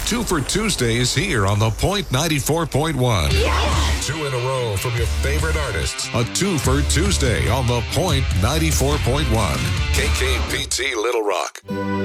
Two for Tuesdays here on The Point 94.1. Yes! Two in a row from your favorite artists. A two for Tuesday on The Point 94.1. KKPT Little Rock.